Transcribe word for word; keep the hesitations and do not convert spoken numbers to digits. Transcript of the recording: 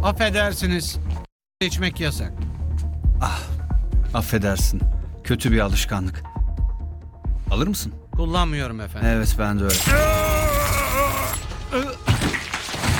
Affedersiniz. İçmek yasak. Affedersin. Kötü bir alışkanlık. Alır mısın? Kullanmıyorum efendim. Evet, ben de öyle.